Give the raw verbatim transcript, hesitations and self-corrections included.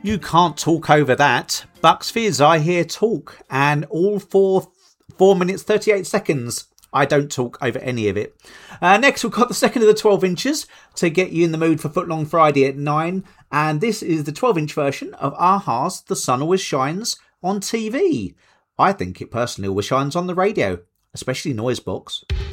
You can't talk over that. Bucks Fizz, I hear talk, and all for four minutes thirty-eight seconds. I don't talk over any of it. Uh, next, we've got the second of the twelve inches to get you in the mood for Footlong Friday at nine. And this is the twelve inch version of a-ha's The Sun Always Shines on T V. I think it personally always shines on the radio, especially Noisebox.